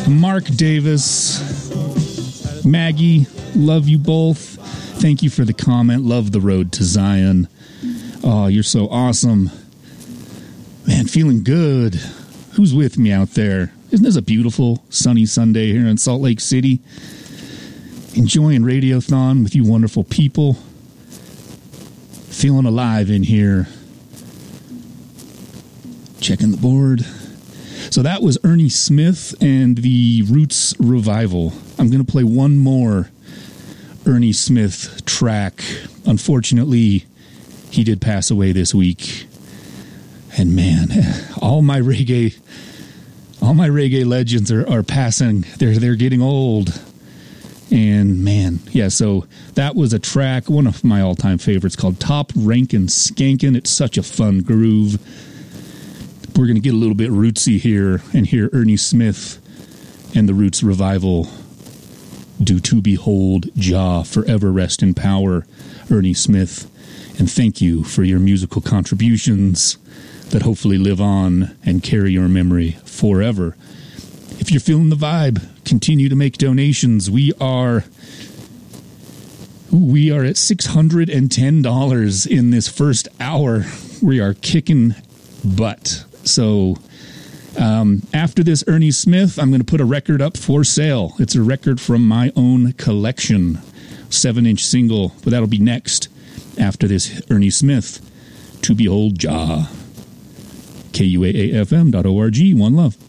Mark Davis, Maggie, love you both. Thank you for the comment. Love the road to Zion. Oh, you're so awesome. Man, feeling good. Who's with me out there? Isn't this a beautiful sunny Sunday here in Salt Lake City? Enjoying Radiothon with you wonderful people. Feeling alive in here. Checking the board. So that was Ernie Smith and the Roots Revival. I'm going to play one more Ernie Smith track. Unfortunately, he did pass away this week. And man, all my reggae legends are passing. They're getting old. And man, yeah, so that was a track, one of my all-time favorites, called Top Rankin' Skankin'. It's such a fun groove. We're going to get a little bit rootsy here and hear Ernie Smith and the Roots Revival do To Behold Jah, Forever Rest in Power, Ernie Smith. And thank you for your musical contributions that hopefully live on and carry your memory forever. If you're feeling the vibe, continue to make donations. We are at $610 in this first hour. We are kicking butt. So after this Ernie Smith, I'm going to put a record up for sale. It's a record from my own collection, 7-inch single, but that'll be next after this Ernie Smith, To Behold Jah. KUAAFM.org. One love.